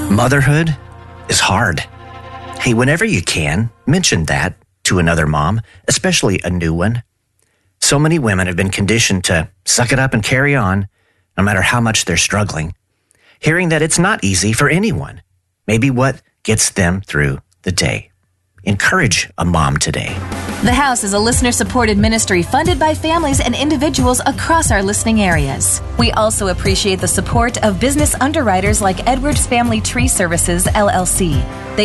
Motherhood is hard. Hey, whenever you can, mention that to another mom, especially a new one. So many women have been conditioned to suck it up and carry on, no matter how much they're struggling. Hearing that it's not easy for anyone may be what gets them through the day. Encourage a mom today. The House is a listener-supported ministry funded by families and individuals across our listening areas. We also appreciate the support of business underwriters like Edwards Family Tree Services, LLC. They